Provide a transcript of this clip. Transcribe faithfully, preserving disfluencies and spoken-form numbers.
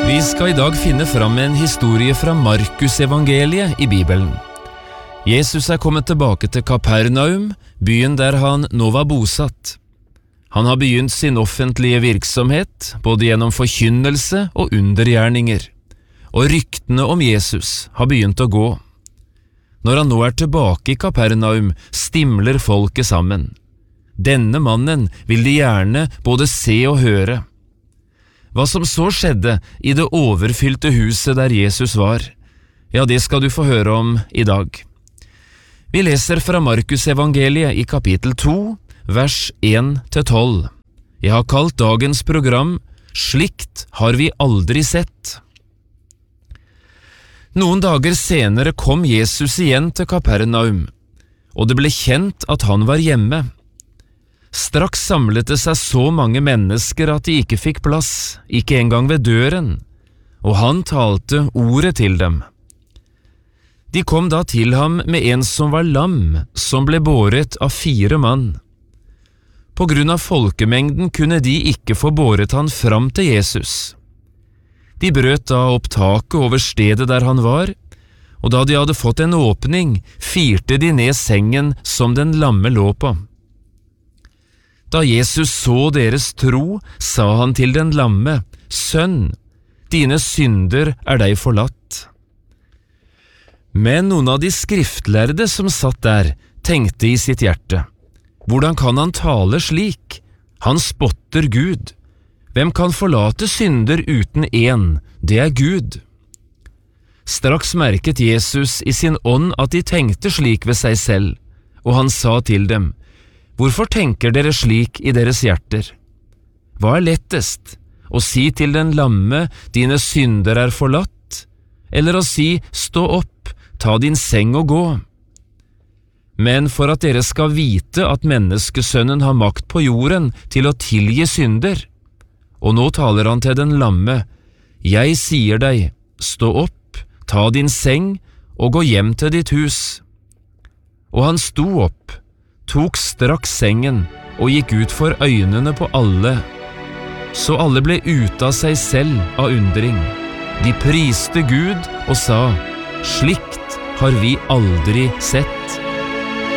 Vi skal i dag finne fram en historie fra Markus evangeliet i Bibelen. Jesus er kommet tilbake til Kapernaum, byen der han nå var bosatt. Han har begynt sin offentlige virksomhet, både gjennom forkynnelse og undergjerninger, og ryktene om Jesus har begynt å gå. Når han nå er tilbake i Kapernaum, stimler folket sammen. Denne mannen vil de gjerne både se og høre. Hva som så skjedde i det overfylte huset der Jesus var, ja, det skal du få høre om i dag. Vi leser fra Markus evangeliet i kapittel to, vers en til tolv. Jeg har kalt dagens program «Slikt har vi aldri sett». Noen dager senere kom Jesus igjen til Kapernaum, og det ble kjent at han var hjemme. Straks samlet det seg så mange mennesker at de ikke fikk plass, ikke engang ved døren, og han talte ordet til dem. De kom da til ham med en som var lam, som ble båret av fire mann. På grunn av folkemengden kunne de ikke få båret han fram til Jesus. De brøt da opp taket over stedet der han var, og da de hadde fått en åpning, firte de ned sengen som den lamme lå på. Da Jesus så deres tro, sa han til den lamme, «Sønn, dine synder er deg forlatt.» Men noen av de skriftlærde som satt der, tenkte i sitt hjerte, «Hvordan kan han tale slik? Han spotter Gud. Hvem kan forlate synder uten en? Det er Gud.» Straks merket Jesus i sin ånd at de tenkte slik ved seg selv, og han sa til dem, «Hvorfor tenker dere slik i deres hjerter? Hva er lettest, å si til den lamme, dine synder er forlatt, eller å si, stå opp, ta din seng og gå? Men for at dere skal vite at menneskesønnen har makt på jorden til å tilgi synder, og nå taler han til den lamme, jeg sier deg, stå opp, ta din seng og gå hjem til ditt hus. Og han sto opp, tok straks sengen og gikk ut for øynene på alle. Så alle ble ute av seg selv av undring. De priste Gud og sa, slikt har vi aldri sett.